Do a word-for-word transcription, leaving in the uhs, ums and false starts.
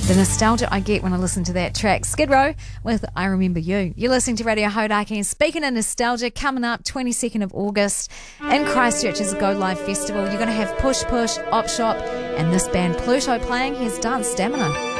The nostalgia I get when I listen to that track. Skid Row with I Remember You. You're listening to Radio Hodaki, and speaking of nostalgia, coming up twenty-second of August in Christchurch is a Go Live Festival. You're going to have Push Push, Op Shop, and this band Pluto playing. Here's Dance Stamina.